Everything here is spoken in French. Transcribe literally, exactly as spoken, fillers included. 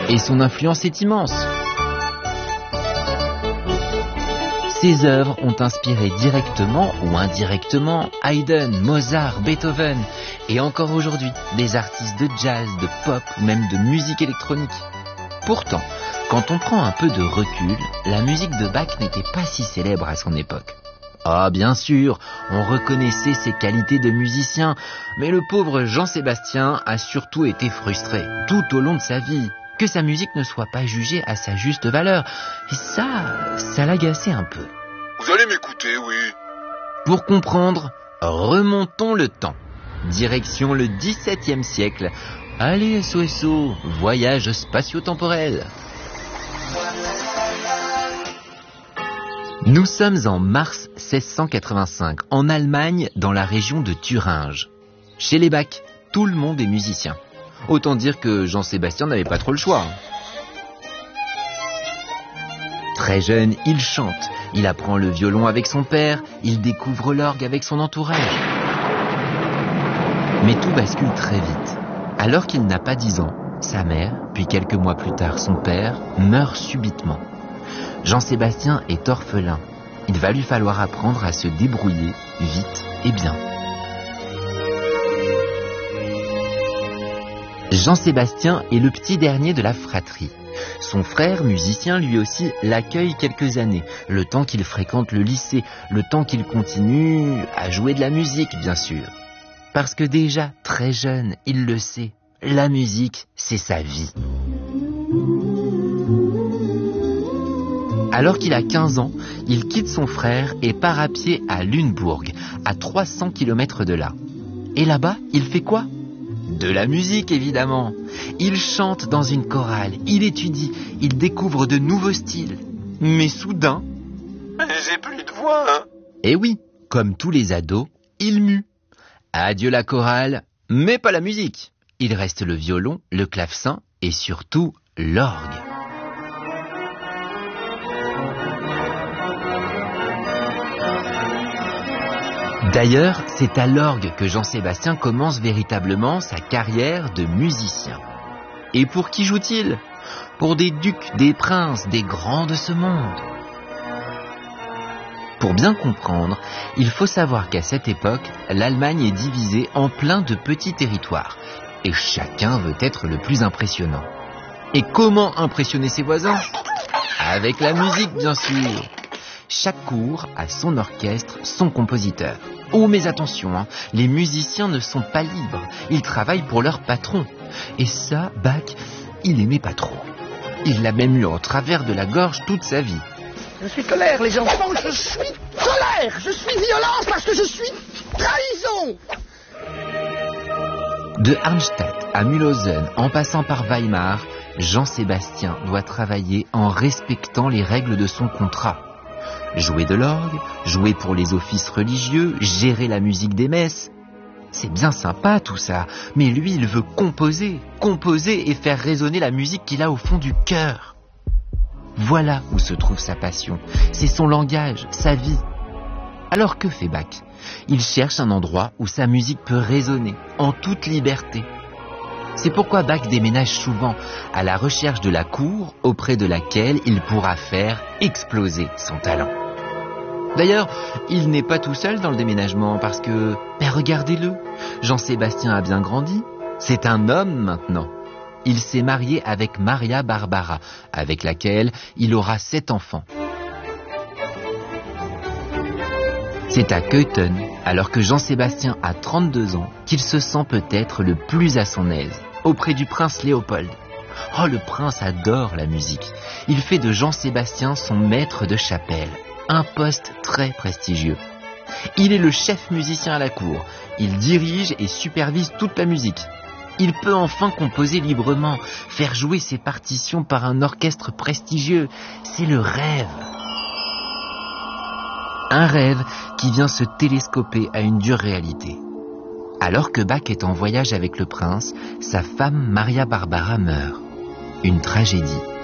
Et son influence est immense. Ses œuvres ont inspiré directement ou indirectement Haydn, Mozart, Beethoven et encore aujourd'hui des artistes de jazz, de pop ou même de musique électronique. Pourtant, quand on prend un peu de recul, la musique de Bach n'était pas si célèbre à son époque. Ah, bien sûr, on reconnaissait ses qualités de musicien, mais le pauvre Jean-Sébastien a surtout été frustré tout au long de sa vie, que sa musique ne soit pas jugée à sa juste valeur. Et ça, ça l'agaçait un peu. Vous allez m'écouter, oui. Pour comprendre, remontons le temps. Direction le dix-septième siècle. Allez, S O S O, voyage spatio-temporel. Nous sommes en mars seize cent quatre-vingt-cinq, en Allemagne, dans la région de Thuringe. Chez les Bach, tout le monde est musicien. Autant dire que Jean-Sébastien n'avait pas trop le choix. Très jeune, il chante. Il apprend le violon avec son père. Il découvre l'orgue avec son entourage. Mais tout bascule très vite. Alors qu'il n'a pas dix ans, sa mère, puis quelques mois plus tard son père, meurt subitement. Jean-Sébastien est orphelin. Il va lui falloir apprendre à se débrouiller vite et bien. Jean-Sébastien est le petit dernier de la fratrie. Son frère, musicien, lui aussi, l'accueille quelques années, le temps qu'il fréquente le lycée, le temps qu'il continue à jouer de la musique, bien sûr. Parce que déjà, très jeune, il le sait, la musique, c'est sa vie. Alors qu'il a quinze ans, il quitte son frère et part à pied à Lunebourg, à trois cents kilomètres de là. Et là-bas, il fait quoi ? De la musique, évidemment. Il chante dans une chorale, il étudie, il découvre de nouveaux styles. Mais soudain... J'ai plus de voix, hein. Eh oui, comme tous les ados, il mue. Adieu la chorale, mais pas la musique. Il reste le violon, le clavecin et surtout l'orgue. D'ailleurs, c'est à l'orgue que Jean-Sébastien commence véritablement sa carrière de musicien. Et pour qui joue-t-il ? Pour des ducs, des princes, des grands de ce monde. Pour bien comprendre, il faut savoir qu'à cette époque, l'Allemagne est divisée en plein de petits territoires. Et chacun veut être le plus impressionnant. Et comment impressionner ses voisins ? Avec la musique, bien sûr. Chaque cour a son orchestre, son compositeur. Oh, mais attention, hein, les musiciens ne sont pas libres. Ils travaillent pour leur patron. Et ça, Bach, il aimait pas trop. Il l'a même eu en travers de la gorge toute sa vie. Je suis colère, les enfants, je suis colère. Je suis violence parce que je suis trahison. De Arnstadt à Mühlhausen, en passant par Weimar, Jean-Sébastien doit travailler en respectant les règles de son contrat. Jouer de l'orgue, jouer pour les offices religieux, gérer la musique des messes. C'est bien sympa tout ça, mais lui il veut composer, composer et faire résonner la musique qu'il a au fond du cœur. Voilà où se trouve sa passion, c'est son langage, sa vie. Alors que fait Bach ? Il cherche un endroit où sa musique peut résonner, en toute liberté. C'est pourquoi Bach déménage souvent, à la recherche de la cour auprès de laquelle il pourra faire exploser son talent. D'ailleurs, il n'est pas tout seul dans le déménagement parce que, ben regardez-le, Jean-Sébastien a bien grandi. C'est un homme maintenant. Il s'est marié avec Maria Barbara, avec laquelle il aura sept enfants. C'est à Köthen, alors que Jean-Sébastien a trente-deux ans, qu'il se sent peut-être le plus à son aise, auprès du prince Léopold. Oh, le prince adore la musique. Il fait de Jean-Sébastien son maître de chapelle, un poste très prestigieux. Il est le chef musicien à la cour. Il dirige et supervise toute la musique. Il peut enfin composer librement, faire jouer ses partitions par un orchestre prestigieux. C'est le rêve. Un rêve qui vient se télescoper à une dure réalité. Alors que Bach est en voyage avec le prince, sa femme Maria Barbara meurt. Une tragédie.